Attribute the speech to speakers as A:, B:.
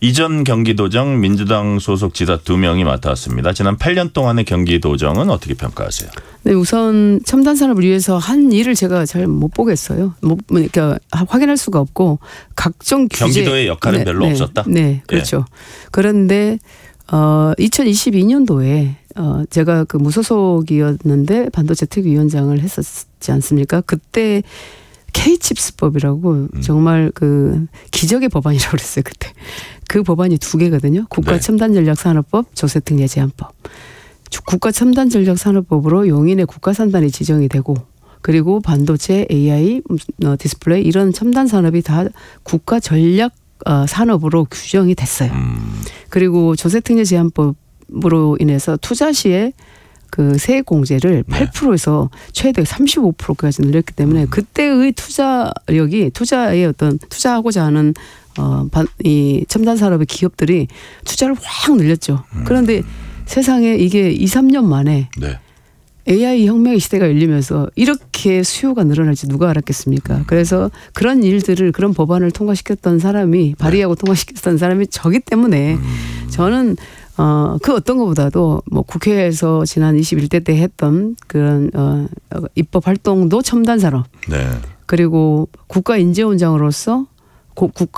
A: 이전 경기도정 민주당 소속 지사 2명이 맡아왔습니다. 지난 8년 동안의 경기도정은 어떻게 평가하세요?
B: 네, 우선 첨단 산업을 위해서 한 일을 제가 잘 못 보겠어요. 그러니까 확인할 수가 없고 각종 규제.
A: 경기도의 역할은
B: 네,
A: 별로
B: 네,
A: 없었다?
B: 네, 그렇죠. 그런데 2022년도에 제가 그 무소속이었는데 반도체 특위위원장을 했었지 않습니까? 그때 K칩스법이라고 정말 그 기적의 법안이라고 그랬어요. 그때. 그 법안이 2개거든요. 국가첨단전략산업법, 조세특례제한법. 국가첨단전략산업법으로 용인의 국가산단이 지정이 되고 그리고 반도체, AI, 디스플레이 이런 첨단 산업이 다 국가 전략 산업으로 규정이 됐어요. 그리고 조세특례제한법으로 인해서 투자 시에 그 세액 공제를 8%에서 최대 35%까지 늘렸기 때문에 그때의 투자력이 투자의 어떤 투자하고자 하는 이 첨단 산업의 기업들이 투자를 확 늘렸죠. 그런데 세상에 이게 2, 3년 만에
A: 네.
B: AI 혁명의 시대가 열리면서 이렇게 수요가 늘어날지 누가 알았겠습니까? 그래서 그런 일들을 그런 법안을 통과시켰던 사람이 발의하고 통과시켰던 사람이 저기 때문에 저는 그 어떤 것보다도 뭐 국회에서 지난 21대 때 했던 그런 입법 활동도 첨단 산업
A: 네.
B: 그리고 국가 인재원장으로서